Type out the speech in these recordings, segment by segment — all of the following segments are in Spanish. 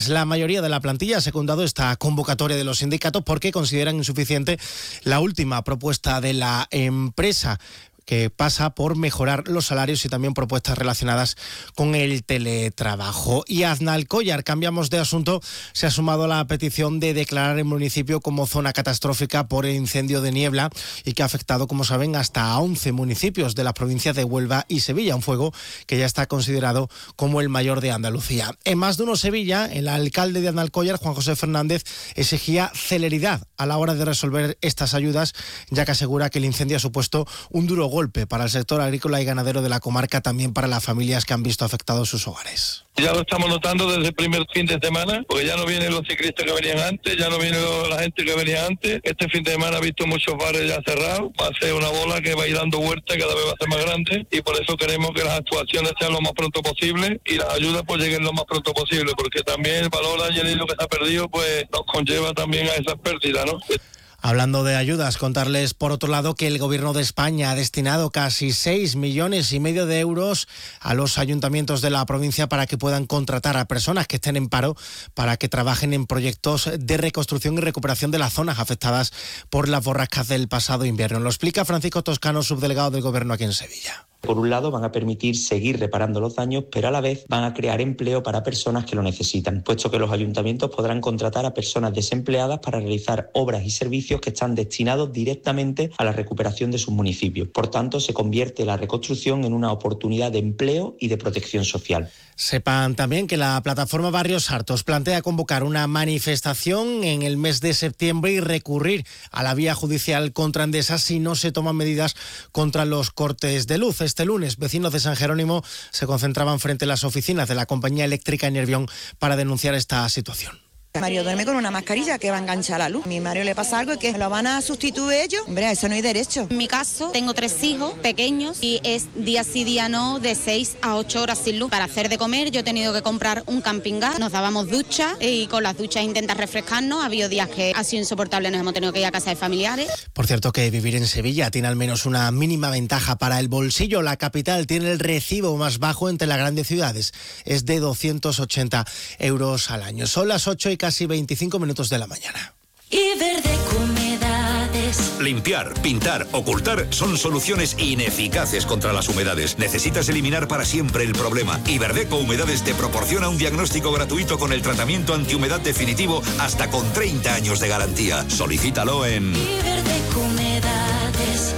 La mayoría de la plantilla ha secundado esta convocatoria de los sindicatos porque consideran insuficiente la última propuesta de la empresa, que pasa por mejorar los salarios y también propuestas relacionadas con el teletrabajo. Y Aznalcóllar, cambiamos de asunto, se ha sumado a la petición de declarar el municipio como zona catastrófica por el incendio de niebla y que ha afectado, como saben, hasta 11 municipios de las provincias de Huelva y Sevilla, un fuego que ya está considerado como el mayor de Andalucía. En Más de Uno Sevilla, el alcalde de Aznalcóllar, Juan José Fernández, exigía celeridad a la hora de resolver estas ayudas, ya que asegura que el incendio ha supuesto un duro golpe para el sector agrícola y ganadero de la comarca, también para las familias que han visto afectados sus hogares. Ya lo estamos notando desde el primer fin de semana, porque ya no vienen los ciclistas que venían antes, ya no viene la gente que venía antes. Este fin de semana he visto muchos bares ya cerrados, va a ser una bola que va a ir dando vuelta, cada vez va a ser más grande, y por eso queremos que las actuaciones sean lo más pronto posible y las ayudas pues lleguen lo más pronto posible, porque también el valor añadido que se ha perdido pues nos conlleva también a esas pérdidas, ¿no? Hablando de ayudas, contarles por otro lado que el Gobierno de España ha destinado casi 6,5 millones de euros a los ayuntamientos de la provincia para que puedan contratar a personas que estén en paro para que trabajen en proyectos de reconstrucción y recuperación de las zonas afectadas por las borrascas del pasado invierno. Lo explica Francisco Toscano, subdelegado del Gobierno aquí en Sevilla. Por un lado, van a permitir seguir reparando los daños, pero a la vez van a crear empleo para personas que lo necesitan, puesto que los ayuntamientos podrán contratar a personas desempleadas para realizar obras y servicios que están destinados directamente a la recuperación de sus municipios. Por tanto, se convierte la reconstrucción en una oportunidad de empleo y de protección social. Sepan también que la plataforma Barrios Hartos plantea convocar una manifestación en el mes de septiembre y recurrir a la vía judicial contra Endesa si no se toman medidas contra los cortes de luz. Este lunes, vecinos de San Jerónimo se concentraban frente a las oficinas de la compañía eléctrica en Nervión para denunciar esta situación. Mario duerme con una mascarilla que va a enganchar la luz. A mi Mario le pasa algo y que lo van a sustituir ellos. Hombre, a eso no hay derecho. En mi caso, tengo 3 hijos pequeños y es día sí, día no, de 6 a 8 horas sin luz. Para hacer de comer yo he tenido que comprar un camping gas. Nos dábamos duchas y con las duchas intentas refrescarnos. Ha habido días que ha sido insoportable, nos hemos tenido que ir a casa de familiares. Por cierto que vivir en Sevilla tiene al menos una mínima ventaja para el bolsillo. La capital tiene el recibo más bajo entre las grandes ciudades. Es de 280 euros al año. Son las 8 y casi 25 minutos de la mañana. Iberdeco Humedades. Limpiar, pintar, ocultar son soluciones ineficaces contra las humedades. Necesitas eliminar para siempre el problema. Iberdeco Humedades te proporciona un diagnóstico gratuito con el tratamiento antihumedad definitivo hasta con 30 años de garantía. Solicítalo en Iberdeco Humedades.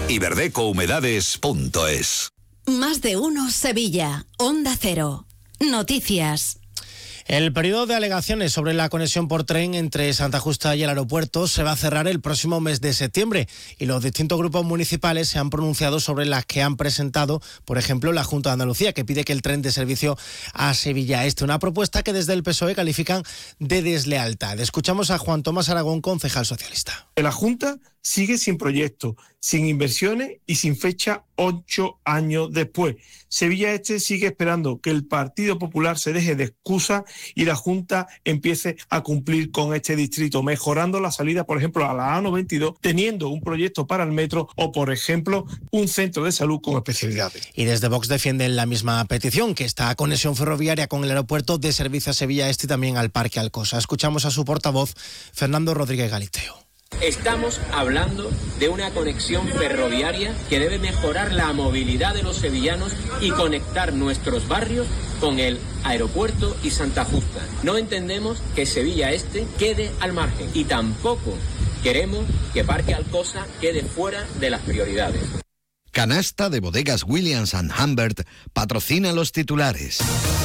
iberdecohumedades.es. Más de Uno Sevilla. Onda Cero. Noticias. El periodo de alegaciones sobre la conexión por tren entre Santa Justa y el aeropuerto se va a cerrar el próximo mes de septiembre y los distintos grupos municipales se han pronunciado sobre las que han presentado, por ejemplo, la Junta de Andalucía, que pide que el tren dé servicio a Sevilla Este, una propuesta que desde el PSOE califican de deslealtad. Escuchamos a Juan Tomás Aragón, concejal socialista. La Junta sigue sin proyecto, sin inversiones y sin fecha 8 años después. Sevilla Este sigue esperando que el Partido Popular se deje de excusas y la Junta empiece a cumplir con este distrito, mejorando la salida, por ejemplo, a la A92, teniendo un proyecto para el metro o, por ejemplo, un centro de salud con especialidades. Y desde Vox defienden la misma petición, que esta conexión ferroviaria con el aeropuerto dé servicio a Sevilla Este y también al Parque Alcosa. Escuchamos a su portavoz, Fernando Rodríguez Galisteo. Estamos hablando de una conexión ferroviaria que debe mejorar la movilidad de los sevillanos y conectar nuestros barrios con el aeropuerto y Santa Justa. No entendemos que Sevilla Este quede al margen y tampoco queremos que Parque Alcosa quede fuera de las prioridades. Canasta de Bodegas Williams & Humbert patrocina los titulares.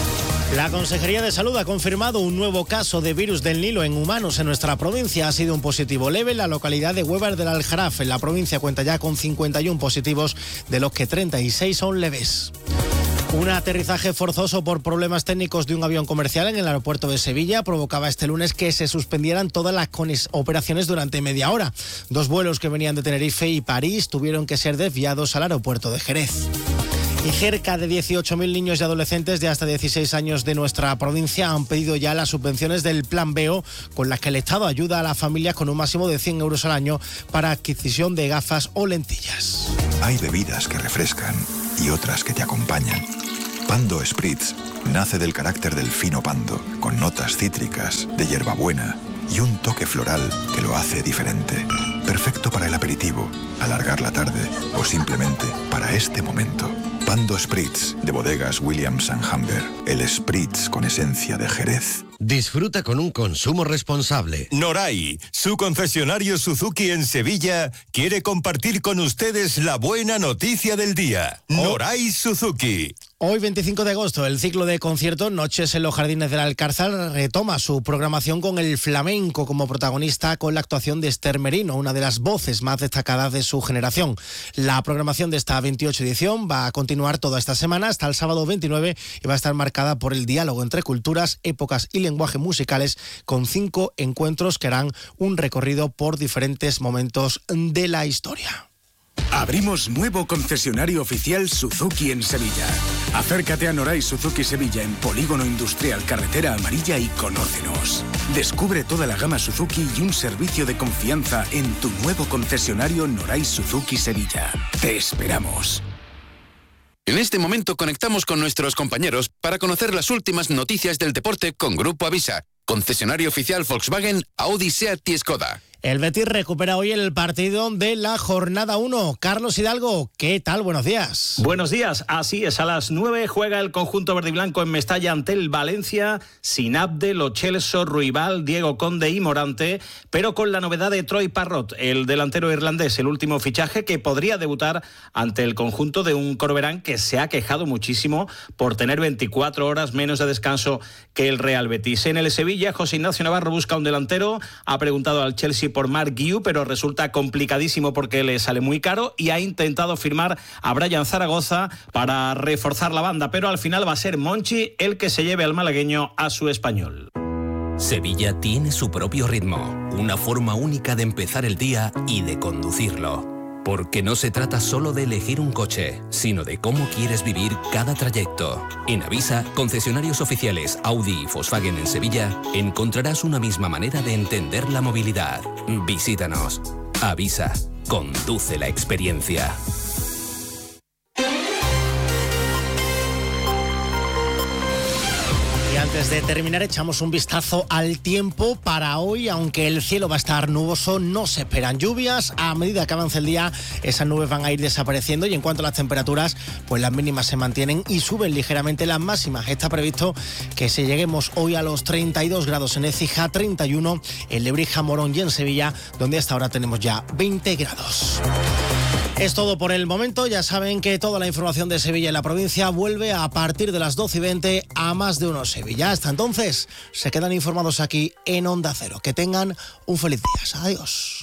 La Consejería de Salud ha confirmado un nuevo caso de virus del Nilo en humanos en nuestra provincia. Ha sido un positivo leve en la localidad de Huevar del Aljarafe. La provincia cuenta ya con 51 positivos, de los que 36 son leves. Un aterrizaje forzoso por problemas técnicos de un avión comercial en el aeropuerto de Sevilla provocaba este lunes que se suspendieran todas las operaciones durante media hora. 2 vuelos que venían de Tenerife y París tuvieron que ser desviados al aeropuerto de Jerez. Y cerca de 18.000 niños y adolescentes de hasta 16 años de nuestra provincia han pedido ya las subvenciones del Plan BEO, con las que el Estado ayuda a las familias con un máximo de 100 euros al año para adquisición de gafas o lentillas. Hay bebidas que refrescan y otras que te acompañan. Pando Spritz nace del carácter del fino pando, con notas cítricas, de hierbabuena y un toque floral que lo hace diferente. Perfecto para el aperitivo, alargar la tarde o simplemente para este momento. Pando Spritz, de bodegas Williams & Humber. El Spritz con esencia de Jerez. Disfruta con un consumo responsable. Noray, su concesionario Suzuki en Sevilla, quiere compartir con ustedes la buena noticia del día. Noray Suzuki. Hoy, 25 de agosto, el ciclo de conciertos Noches en los Jardines del Alcázar retoma su programación con el flamenco como protagonista, con la actuación de Esther Merino, una de las voces más destacadas de su generación. La programación de esta 28 edición va a continuar toda esta semana hasta el sábado 29 y va a estar marcada por el diálogo entre culturas, épocas y lenguajes musicales, con 5 encuentros que harán un recorrido por diferentes momentos de la historia. Abrimos nuevo concesionario oficial Suzuki en Sevilla. Acércate a Noray Suzuki Sevilla en Polígono Industrial Carretera Amarilla y conócenos. Descubre toda la gama Suzuki y un servicio de confianza en tu nuevo concesionario Noray Suzuki Sevilla. Te esperamos. En este momento conectamos con nuestros compañeros para conocer las últimas noticias del deporte con Grupo Avisa, concesionario oficial Volkswagen, Audi, Seat y Skoda. El Betis recupera hoy el partido de la jornada 1. Carlos Hidalgo, ¿qué tal? Buenos días. Buenos días, así es, a las 9 juega el conjunto verde y blanco en Mestalla ante el Valencia, sin Abde, Lo Celso, Ruibal, Diego Conde y Morante, pero con la novedad de Troy Parrott, el delantero irlandés, el último fichaje que podría debutar ante el conjunto de un Corberán que se ha quejado muchísimo por tener 24 horas menos de descanso que el Real Betis. En el Sevilla, José Ignacio Navarro busca un delantero, ha preguntado al Chelsea por Marc Guiu, pero resulta complicadísimo porque le sale muy caro y ha intentado firmar a Brian Zaragoza para reforzar la banda, pero al final va a ser Monchi el que se lleve al malagueño a su Español. Sevilla tiene su propio ritmo, una forma única de empezar el día y de conducirlo. Porque no se trata solo de elegir un coche, sino de cómo quieres vivir cada trayecto. En Avisa, concesionarios oficiales Audi y Volkswagen en Sevilla, encontrarás una misma manera de entender la movilidad. Visítanos. Avisa. Conduce la experiencia. Antes de terminar, echamos un vistazo al tiempo para hoy. Aunque el cielo va a estar nuboso, no se esperan lluvias. A medida que avance el día, esas nubes van a ir desapareciendo. Y en cuanto a las temperaturas, pues las mínimas se mantienen y suben ligeramente las máximas. Está previsto que se lleguemos hoy a los 32 grados en Écija, 31 en Lebrija, Morón y en Sevilla, donde hasta ahora tenemos ya 20 grados. Es todo por el momento. Ya saben que toda la información de Sevilla y la provincia vuelve a partir de las 12:20 a Más de Uno Sevilla. Hasta entonces, se quedan informados aquí en Onda Cero. Que tengan un feliz día. Adiós.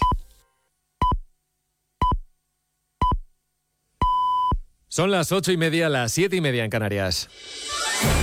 Son las 8:30, las 7:30 en Canarias.